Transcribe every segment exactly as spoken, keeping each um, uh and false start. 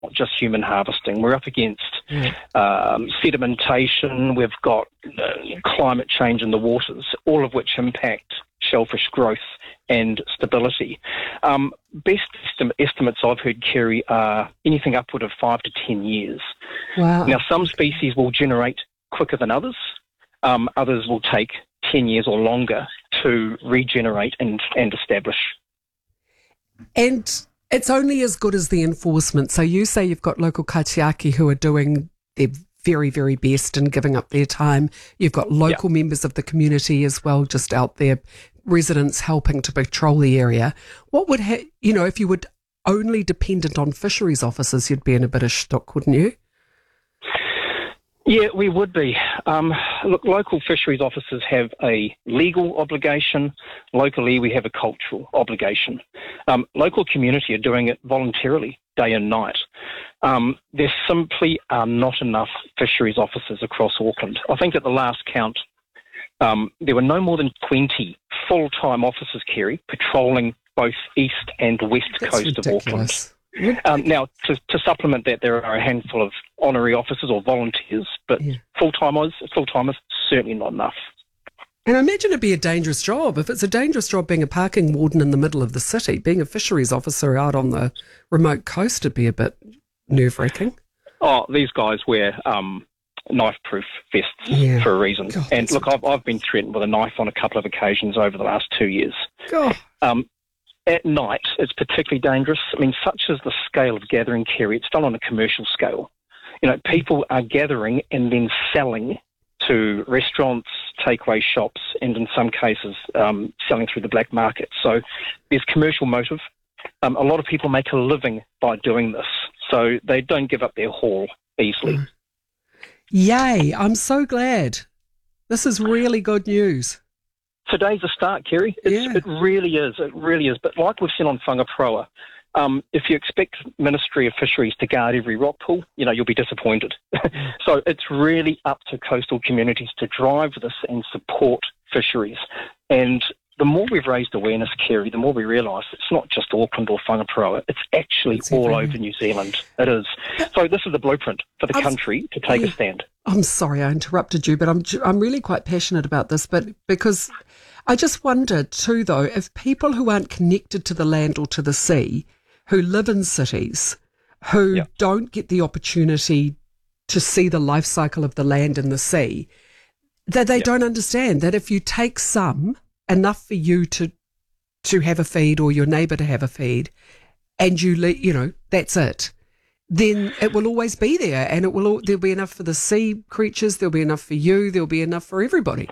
not just human harvesting. We're up against Yeah. um, sedimentation. We've got uh, climate change in the waters, all of which impact shellfish growth and stability. Um, best estim- estimates I've heard, Kerry, are anything upward of five to ten years. Wow. Now, some species will generate quicker than others. Um, others will take ten years or longer to regenerate and, and establish. And it's only as good as the enforcement. So you say you've got local kaitiaki who are doing their very, very best and giving up their time. You've got local Yeah. members of the community as well, just out there, residents helping to patrol the area. What would, ha- you know, if you were only dependent on fisheries officers, you'd be in a bit of stock, wouldn't you? Yeah, we would be. Um, look, local fisheries officers have a legal obligation. Locally, we have a cultural obligation. Um, local community are doing it voluntarily, day and night. Um, there simply are not enough fisheries officers across Auckland. I think at the last count, um, there were no more than twenty full-time officers, Kerry, patrolling both east and west That's coast of Auckland. ridiculous. Um, now, to, to supplement that, there are a handful of honorary officers or volunteers, but Yeah. full-timers, full-timers, certainly not enough. And I imagine it'd be a dangerous job. If it's a dangerous job being a parking warden in the middle of the city, being a fisheries officer out on the remote coast would be a bit nerve-wracking. Oh, these guys wear um, knife-proof vests Yeah. for a reason. God, and that's look, I've, I've been threatened with a knife on a couple of occasions over the last two years. God. Um, at night, it's particularly dangerous. I mean, such is the scale of gathering, Kerry. It's done on a commercial scale. You know, people are gathering and then selling to restaurants, takeaway shops, and in some cases, um, selling through the black market. So there's commercial motive. Um, a lot of people make a living by doing this, so they don't give up their haul easily. Mm. Yay, I'm so glad. This is really good news. Today's a start, Kerry. It's, Yeah. It really is. It really is. But like we've seen on Whangaproa, um, if you expect Ministry of Fisheries to guard every rock pool, you know, you'll be disappointed. So it's really up to coastal communities to drive this and support fisheries. And the more we've raised awareness, Kerry, the more we realise it's not just Auckland or Whangaproa. It's actually It's all everywhere. over New Zealand. It is. So this is the blueprint for the I'm- country to take yeah. a stand. I'm sorry I interrupted you, but I'm I'm really quite passionate about this. But because I just wonder too, though, if people who aren't connected to the land or to the sea, who live in cities, who Yeah. don't get the opportunity to see the life cycle of the land and the sea, that they Yeah. don't understand that if you take some, enough for you to to have a feed or your neighbour to have a feed, and you le- you know that's it, then it will always be there, and it will al- there'll be enough for the sea creatures, there'll be enough for you, there'll be enough for everybody.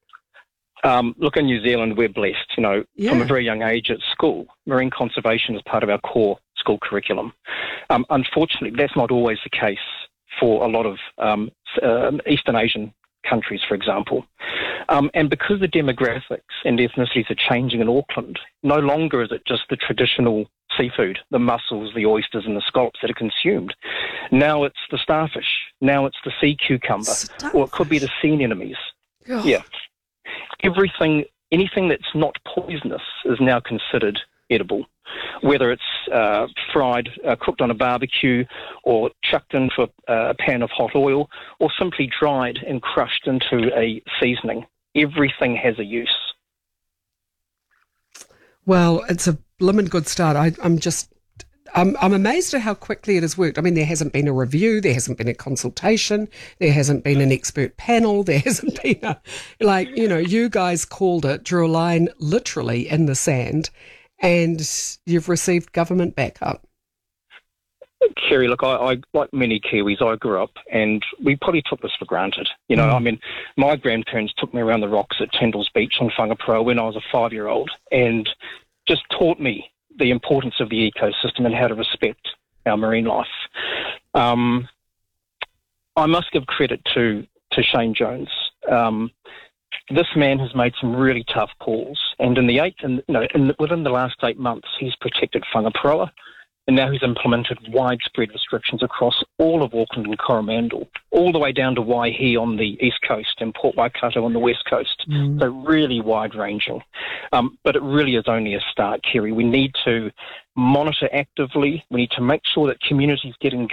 Um, look, in New Zealand, we're blessed. You know, Yeah. from a very young age at school, marine conservation is part of our core school curriculum. Um, unfortunately, that's not always the case for a lot of um, s- um, Eastern Asian countries, for example. Um, and because the demographics and ethnicities are changing in Auckland, no longer is it just the traditional seafood, the mussels, the oysters and the scallops that are consumed. Now it's the starfish. Now it's the sea cucumber. Or it could be the sea anemones. Oh, Yeah. Everything, anything that's not poisonous is now considered edible, whether it's uh, fried, uh, cooked on a barbecue, or chucked into a, a pan of hot oil, or simply dried and crushed into a seasoning. Everything has a use. Well, it's a blimmin' good start. I, I'm just, I'm, I'm amazed at how quickly it has worked. I mean, there hasn't been a review, there hasn't been a consultation, there hasn't been an expert panel, there hasn't been a, like, you know, you guys called it, drew a line literally in the sand, and you've received government backup. Kerry, look, I, I like many Kiwis, I grew up, and we probably took this for granted. You know, Mm. I mean, my grandparents took me around the rocks at Tyndall's Beach on Whangaproa when I was a five-year-old, and just taught me the importance of the ecosystem and how to respect our marine life. Um, I must give credit to, to Shane Jones. Um, this man has made some really tough calls, and in the eight, in, no, in, within the last eight months, he's protected Whangaproa, and now he's implemented widespread restrictions across all of Auckland and Coromandel, all the way down to Waihi on the east coast and Port Waikato on the west coast. Mm. So really wide-ranging. Um, but it really is only a start, Kerry. We need to monitor actively. We need to make sure that communities get engaged.